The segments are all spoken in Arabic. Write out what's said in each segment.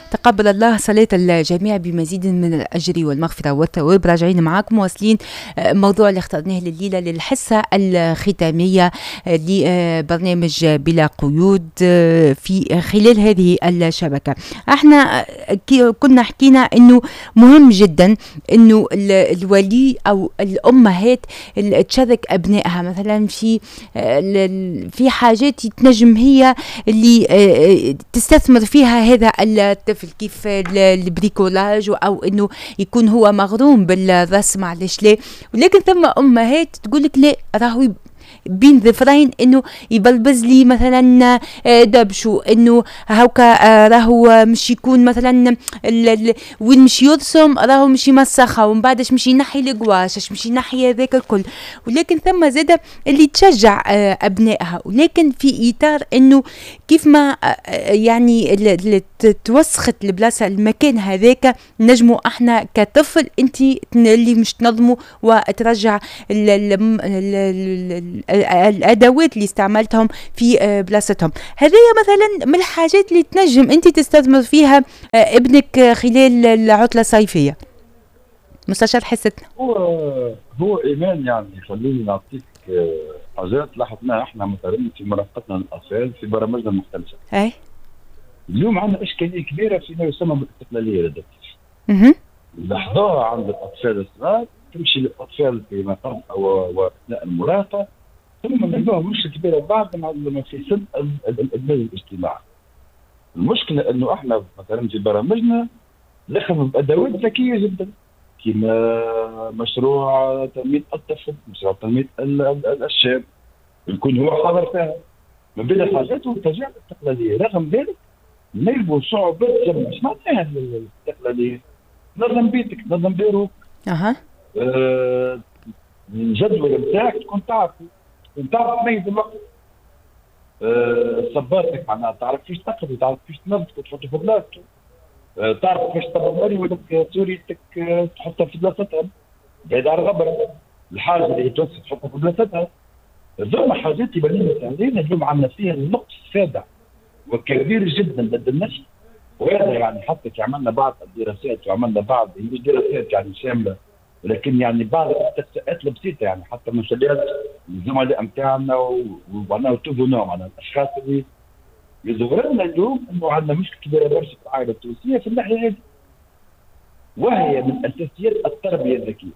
تقبل الله صلاة الجميع بمزيد من الأجر والمغفرة والثواب. راجعين معاكم مواصلين موضوع اللي اخترناه لليلة للحصة الختامية لبرنامج بلا قيود في خلال هذه الشبكة. احنا كنا حكينا انه مهم جدا انه الولي او الامهات تشارك ابنائها مثلا في حاجات تنجم هي اللي تستثمر فيها هذا الطفل، كيف البريكولاج او انه يكون هو مغروم بالرسم، علاش لا. ولكن ثم امهات تقول لك لا، راهو بين ظفرين انه يبلبز لي مثلا دبشو، انه هاكا راهو مش يكون مثلا وين مش يرسم راهو مش يمسخها، ومن بعدش مش ينحي القواش، مش ينحي هذاك الكل. ولكن ثم زاده اللي تشجع ابنائها، ولكن في اطار انه كيف ما يعني توسخت البلاصه المكان هذاك، نجموا احنا كطفل انت اللي مش تنظموا وترجع الادوات اللي استعملتهم في بلاصتهم. هذه مثلا من الحاجات اللي تنجم انت تستثمر فيها ابنك خلال العطله الصيفيه. مستشار حصتنا هو ايمان، يعني خليني نعطيك حاجات لاحظناها احنا مثلا في مرافقتنا للاطفال في برامجنا المختلفه. اي اليوم عندنا اشكاليه كبيره فيما يسمى بالاستقلاليه لدى لاحظوها عند الاطفال الصغار، تمشي للاطفال في ما قبل واثناء المراهقه، ثم نلقاهم مشكله كبيره بعد ما في سن الادمان الاجتماعي. المشكله انه احنا مثلا في برامجنا دخلنا بادوات ذكيه جدا، كما مشروع تنميه الطفل، مشروع تنميه الشاب، يكون هو حاضر فيها. من بين الحاجات هو تشجيع الاستقلاليه. رغم ذلك نلقوا صعوبات جمع. ايش معناها الاستقلاليه؟ نظم بيتك، نظم بيروك. الجدول بتاعك تكون تعرف تميز الوقت. صبارتك معناها تعرف كيفاش تقضي، تعرف كيفاش تنظف وتحطه في بلاصته. تعرف كيفاش تطبخ ولك سوريتك تحطها في بلاصتها بعيد عن الغبره. الحاجه اللي توسع تحطها في بلاصتها. ثم حاجات يبان لنا سهلين اليوم عندنا فيها النقص سادع وكبير جدا لدى النشء. وهذا يعني حتى عملنا بعض الدراسات، وعملنا بعض مش دراسات يعني شامله، ولكن يعني بعض الاستقصاءات البسيطه، يعني حتى من خلال الزملاء نتاعنا ومعناها توفونا معناها الاشخاص اللي يظهر لنا اليوم انه عندنا مشكله كبيره برشا في العائله التونسيه في الناحيه هذه، وهي من اساسيات التربيه الذكيه.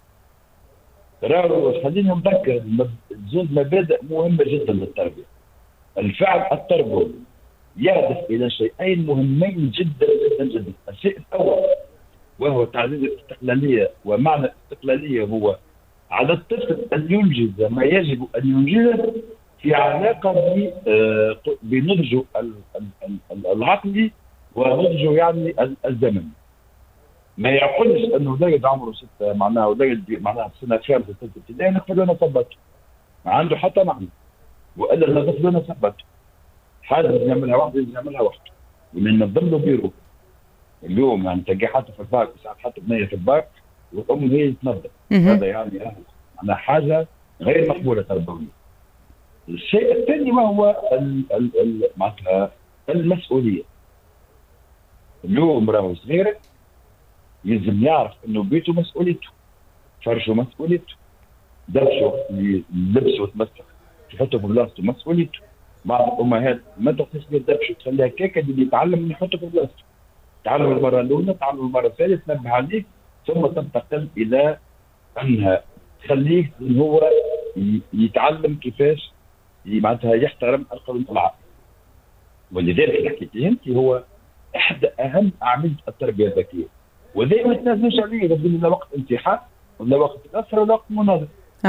راهو خلينا نذكر زوج مبادئ مهمه جدا للتربيه. الفعل التربوي يهدف الى شيئين مهمين جدا جدا جدا. الشيء الاول وهو تعزيز الاستقلاليه، ومعنى الاستقلاليه هو على الطفل ان ينجز ما يجب ان ينجزه في علاقه بنضجه العقلي ونضجه يعني الزمني. ما يعقلش انه ولد عمره 6 معناها ولد معناها في سنه خامسه سته ابتدائي نقبل له ثبته ما عنده حتى معنى، والا نقبل له ثبته. حاجه لازم يعملها وحده، لازم يعملها وحده وننظم له بيرو. اليوم يعني تلقى حتى في الباك ساعات حتى بنيه في الباك والام هي تنظم. هذا يعني معناها حاجه غير مقبوله تربويا. الشيء الثاني وهو معناتها المسؤوليه. اليوم راهو صغير يلزم يعرف انه بيته مسؤوليته، فرشه مسؤوليته، دبشه لبسه وتمسح يحطه في بلاصته مسؤوليته. بعض الامهات ما تغسلش دبشه تخليها كيكه اللي يتعلم انه يحطه في بلاصته. تعلم المره الاولى، تعلم المره الثالثه، تنبه عليك، ثم تنتقل الى انها تخليك ان هو يتعلم كيفاش معناتها يحترم القانون العام. ولذلك اللي حكيتي انت هو احدى اهم اعمده التربيه الذكيه. ودائما ما تنزلوش عليه، لازم لنا وقت امتحان ولا وقت الاسره ولا وقت مناظره.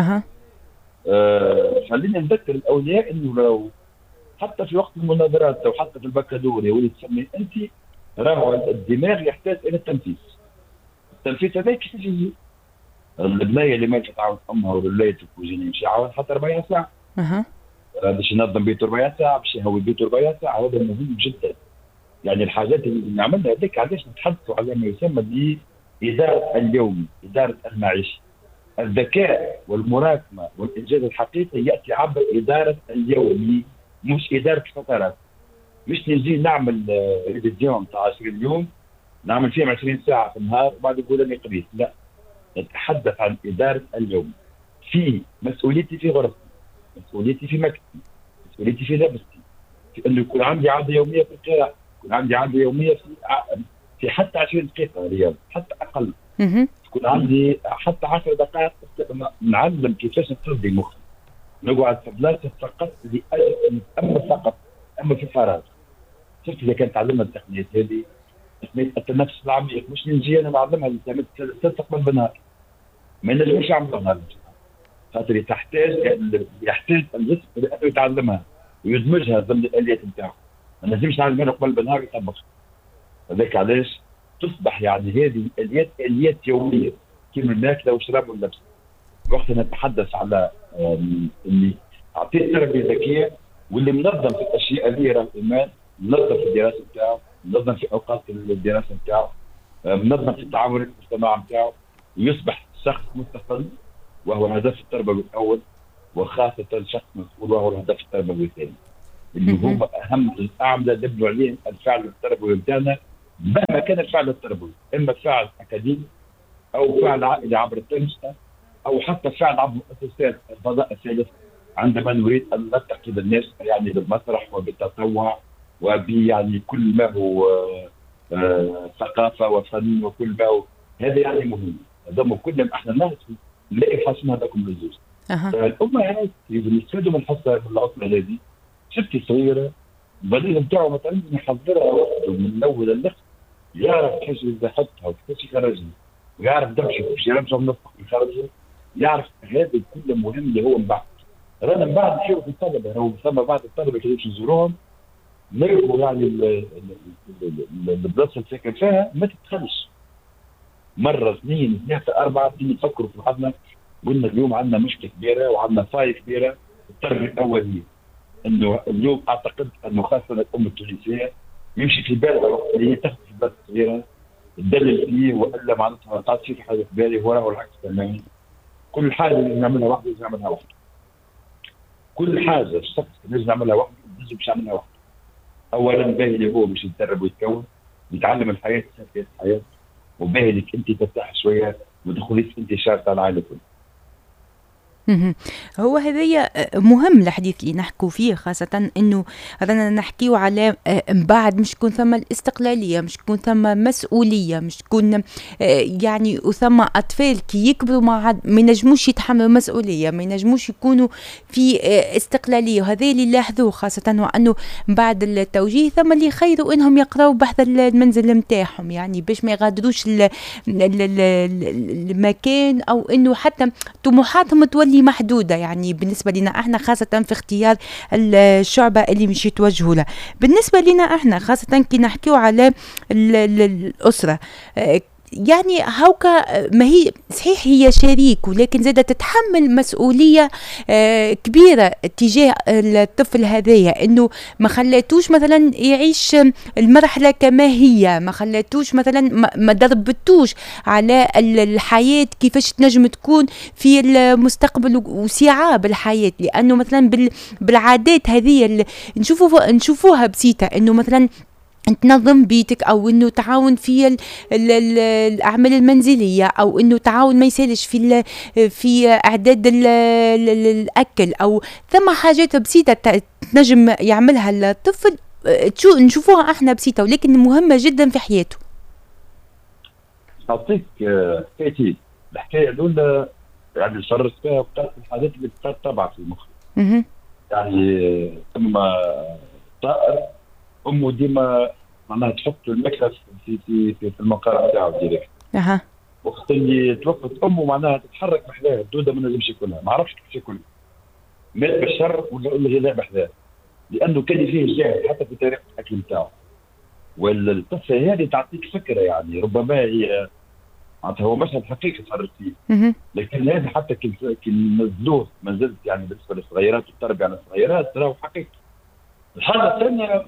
خلينا نذكر الاولياء انه لو حتى في وقت المناظرات او حتى في البكالوريا واللي تسميه انت، راهو الدماغ يحتاج الى التنفيذ. التنفيذ هذا كيف يجي؟ البنيه اللي ما تعاون امها ووليدك ويجي يمشي يعاون حتى 4 ساعه. باش ينظم بيته 4 ساعه، باش يهوي بيته 4 ساعه، هذا مهم جدا. يعني الحاجات اللي نعملها هذيك علاش نتحدثوا على ما يسمى بإدارة اليوم، إدارة المعيشة. الذكاء والمراكمة والإنجاز الحقيقي يأتي عبر إدارة اليومي، مش إدارة فترات. مش نجي نعمل ريفيزيون تاع 20 يوم نعمل فيهم 20 ساعه في النهار وبعد نقول اني قريت. لا، نتحدث عن اداره اليوم. في مسؤوليتي في غرفتي، مسؤوليتي في مكتبي، مسؤوليتي في لبستي، في انه يكون عندي عاده يوميه في القراءه، يكون عندي عاده يوميه في حتى 20 دقيقه رياضه، حتى اقل. يكون عندي حتى 10 دقائق نعلم كيفاش نفضي مخي، نقعد في بلاصه فقط لاجل ان نتامل فقط، اما في الفراغ. شفت اذا كانت تعلمنا التقنيات هذه، تقنيه التنفس العميق، مش نجي انا نعلمها تستقبل بالنهار، ما نجمش نعملها نهار، خاطر يحتاج الجسم لانه يتعلمها ويدمجها ضمن الاليات نتاعو. ما نجمش نعلمها قبل بالنهار يطبقها. هذاك علاش تصبح يعني هذه الاليات اليات يوميه كيما الماكله والشراب واللبس. وقت نتحدث على اللي اعطيه تربيه ذكيه واللي منظم في الاشياء اللي راه ايمان، منظم في الدراسه نتاعو، منظم في اوقات الدراسه نتاعو، منظم في التعامل المجتمع نتاعو، ويصبح شخص مستقل وهو الهدف التربوي الاول، وخاصه شخص مسؤول وهو الهدف التربوي الثاني، اللي هو اهم الاعمده اللي نبنوا عليه الفعل التربوي بتاعنا. مهما كان الفعل التربوي، اما فعل اكاديمي او فعل عائلي عبر التنشئه او حتى فعل عبر مؤسسات الفضاء الثالث، عندما نريد ان نلتقي بالناس يعني بالمسرح وبالتطوع وبيعني كل ما هو ثقافه وفن وكل ما هو، هذا يعني مهم. هذا كلهم احنا ناس لا يحسن هذاكم الزوج. فالامه هذه يجب يستفادوا من الحصه من العطله هذه. شفتي صغيره البديل نتاعو مثلا يحضرها وحده من الاول للاخر، يعرف كيفاش يحطها وكيفاش يخرجها، ويعرف دمشق كيفاش يرمشها من الفوق يخرجها، يعرف هذا كله مهم اللي هو من بعد. رانا من بعد نشوفوا في الطلبه، هو ثم بعض الطلبه كي نزوروهم نلقوا يعني البلاصه اللي ساكن فيها ما تتخلش. مره اثنين ثلاثه اربعه نفكروا في بعضنا، قلنا اليوم عندنا مشكله كبيره وعندنا فاي كبيره التربيه الاوليه. انه اليوم اعتقد انه خاصه الام التونسيه يمشي في بالها وقت اللي هي تاخذ في بلد صغيره تدلل فيه والا معناتها قاعد في حاجه في بالي وراه العكس تماما. كل حاجه اللي نعملها وحده لازم نعملها وحده. كل حاجه الشخص لازم يعملها وحده لازم مش يعملها وحده. اولا باهي اللي هو باش يتدرب ويتكون يتعلم الحياه سياسه الحياه، وباهي لك انت ترتاح شويه ما تدخليش انت شارطه على العائله كلها. هو هذايا مهم الحديث اللي نحكوا فيه، خاصة انه رانا نحكيو على من بعد مش تكون ثم الاستقلالية، مش تكون ثم مسؤولية، مش تكون يعني وثم اطفال كي يكبروا ما ينجموش يتحملوا مسؤولية، ما ينجموش يكونوا في استقلالية. وهذا اللي لاحظوه خاصة وانه بعد التوجيه ثم اللي خيروا انهم يقراوا بحث المنزل متاعهم، يعني باش ما يغادروش المكان او انه حتى طموحاتهم تولي محدودة. يعني بالنسبة لنا احنا خاصة في اختيار الشعبة اللي مش يتوجهوا لها. بالنسبة لنا احنا خاصة كي نحكيو على الأسرة، يعني هوكا ما هي صحيح هي شريك، ولكن زادة تتحمل مسؤولية كبيرة تجاه الطفل هذايا، انه ما خلاتوش مثلا يعيش المرحلة كما هي، ما خلاتوش مثلا ما دربتوش على الحياة كيفاش تنجم تكون في المستقبل وصعاب الحياة. لانه مثلا بالعادات هذه نشوفوها بسيطة، انه مثلا تنظم بيتك او انه تعاون في الاعمال المنزليه، او انه تعاون ما يسالش في اعداد الاكل، او ثم حاجات بسيطه تنجم يعملها الطفل نشوفوها احنا بسيطه ولكن مهمه جدا في حياته. اعطيك حكايتي. الحكايه الاولى يعني شرست فيها وقت الحاجات اللي تتبع في المخ. يعني ثم طائر امه ديما معناها تحط الماكله في المقار نتاعو ديريكت. وقت اللي توفت امه معناها تتحرك بحذاها، الدوده ما نجمش ياكلها، ما عرفش كيف ياكلها. مات بالشر ولا الغذاء بحذاه، لانه كان فيه جهل حتى في طريقه الاكل نتاعو. والقصه هذه تعطيك فكره، يعني ربما هي معناتها هو مشهد حقيقي صار فيه، لكن هذا حتى كي نزلوه ما زلت يعني بالنسبه للصغيرات والتربيه على الصغيرات راهو حقيقي. الحاجه الثانيه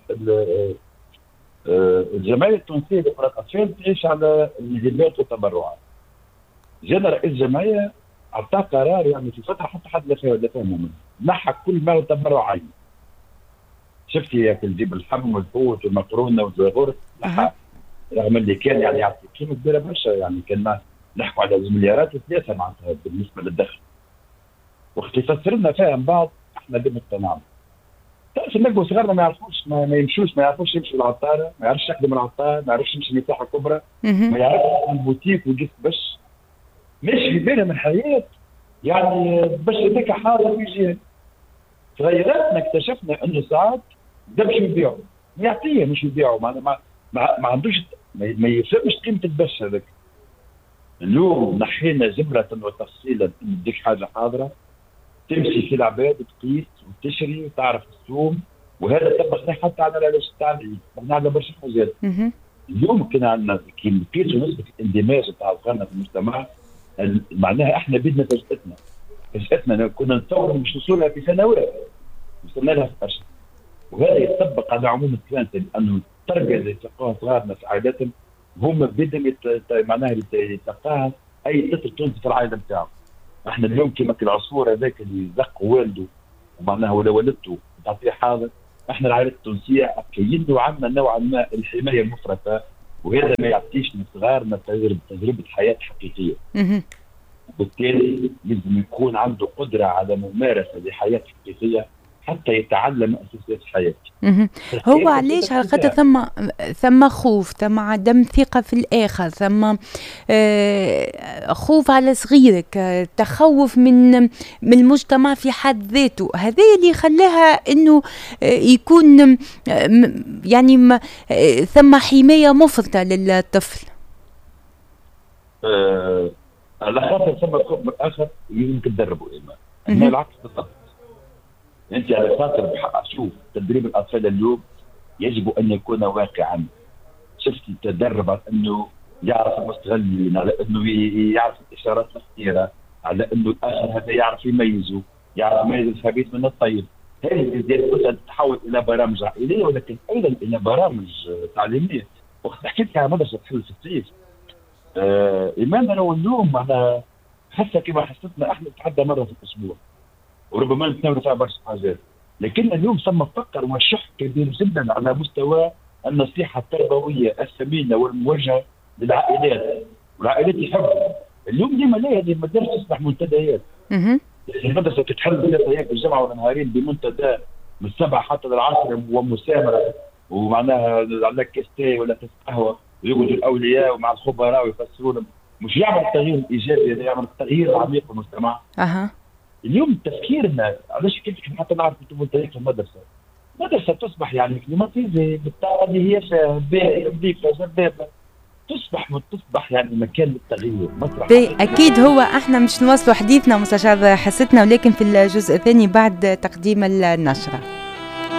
الجمعيه التونسيه لكره الاطفال تعيش على الهبات والتبرعات. جانا رئيس الجمعيه اعطى قرار يعني في فتره حتى حد لا فهمه منه، نحى كل ما هو تبرع عيني. شفتي ياكل نجيب اللحم والفوت والمكرونه والزغور رغم اللي كان يعني يعطي قيمه كبيره برشا، يعني كنا نحكوا على مليارات وثلاثه معناتها بالنسبه للدخل. وقت فسرنا فيها من بعد احنا اللي مقتنعنا. تعرف النقبه صغارنا ما يعرفوش ما يمشوش، ما يعرفوش يمشوا العطاره، ما يعرفش يخدم العطار، ما يعرفش يمشي مساحه كبرى، ما يعرفش البوتيك ويجيب باش ماشي في بالهم الحياه، يعني باش هذاك حاضر ويجي. تغيراتنا اكتشفنا انه ساعات دبش يبيعوا يعطيه مش يبيعوا، ما عندوش ما يفهمش قيمه البش هذاك. اليوم نحينا جمله وتفصيلا ان تديك حاجه حاضره تمشي في العباد تقيس وتشري وتعرف السوم، وهذا طبقناه حتى على التعليم، طبقناه على برشا حاجات. اليوم كنا عندنا كي نقيسوا نسبه الاندماج تاع صغارنا في المجتمع، معناها احنا بدنا فجأتنا كنا نتصور مش نوصلها في سنوات، وصلنا لها في اشهر. وهذا يطبق على عموم التوانسه، لانه التربيه اللي يتلقاها صغارنا في عائلاتهم هم بدهم معناها يتلقاها اي طفل تونسي في العائله نتاعو. احنا اليوم كيما العصفور هذاك اللي زق والده ومعناها ولا والدته تعطيه حاضر، احنا العائلات التونسيه كاين عندنا نوعا ما الحمايه المفرطه، وهذا ما يعطيش لصغارنا تجربه حياه حقيقيه. وبالتالي لازم يكون عنده قدره على ممارسه لحياه حقيقيه حتى يتعلم اساسيات الحياه. هو علاش على خاطر ثم خوف، ثم عدم ثقه في الاخر، ثم خوف على صغيرك، تخوف من المجتمع في حد ذاته. هذا اللي خلاها انه يكون يعني ثم حمايه مفرطه للطفل. على خاطر ثم خوف من الاخر يمكن تدربوا اما العكس بالضبط. انت على خاطر شوف تدريب الاطفال اليوم يجب ان يكون واقعا. شفتي تدرب على انه يعرف المستغلين، على انه يعرف الاشارات الخطيره، على انه الاخر هذا يعرف يميزه، يعرف يميز الخبيث من الطيب. هذه الازدياد تتحول الى برامج عائليه ولكن ايضا الى برامج تعليميه. وقت حكيت على مدرسه تحل في الصيف ايمان انا واليوم معنا حتى كما حسيتنا احنا نتحدى مره في الاسبوع وربما نتناول فيها برشا حاجات، لكن اليوم ثم فكر وشح كبير جدا على مستوى النصيحه التربويه الثمينه والموجهه للعائلات، والعائلات يحبوا. اليوم ديما لا هذه المدارس تصبح منتديات. المدرسه تتحل ثلاث ايام في الجمعه ولا نهارين بمنتدى من 7 حتى للعصر ومسامره، ومعناها على كاس تاي ولا كاس قهوه ويقعدوا الاولياء ومع الخبراء ويفسروا لهم، مش يعمل التغيير الايجابي، يعمل التغيير العميق في المجتمع. اليوم تفكيرنا علاش كيف حتى نعرف انتم تاريخ المدرسه تصبح يعني كليماتيزي بالطاقه اللي هي فيها باهيه نظيفه جذابه، تصبح يعني مكان للتغيير، مسرح. اكيد. هو احنا مش نواصلوا حديثنا مستشار حستنا، ولكن في الجزء الثاني بعد تقديم النشره.